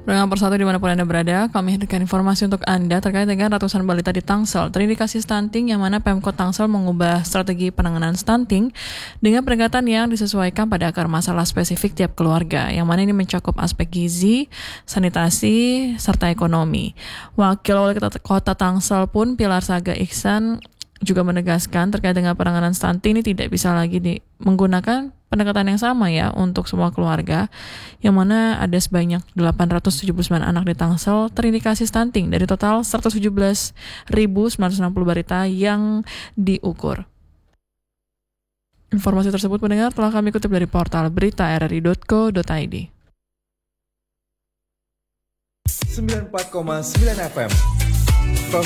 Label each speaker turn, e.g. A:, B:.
A: Pendengar persatu dimanapun Anda berada, kami hadirkan informasi untuk Anda terkait dengan ratusan balita di Tangsel terindikasi stunting, yang mana Pemkot Tangsel mengubah strategi penanganan stunting dengan pendekatan yang disesuaikan pada akar masalah spesifik tiap keluarga, yang mana ini mencakup aspek gizi, sanitasi, serta ekonomi. Wakil Wali Kota Tangsel pun Pilar Saga Iksan juga menegaskan terkait dengan penanganan stunting ini tidak bisa lagi menggunakan pendekatan yang sama ya untuk semua keluarga, yang mana ada sebanyak 879 anak di Tangsel terindikasi stunting dari total 117.960 balita yang diukur. Informasi tersebut pendengar telah kami kutip dari portal berita rri.co.id.
B: 94,9 FM